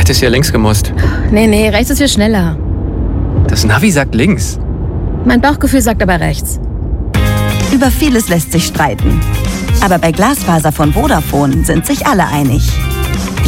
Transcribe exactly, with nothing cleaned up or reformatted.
hättest ja links gemusst. Nee, nee, rechts ist viel schneller. Das Navi sagt links. Mein Bauchgefühl sagt aber rechts. Über vieles lässt sich streiten. Aber bei Glasfaser von Vodafone sind sich alle einig.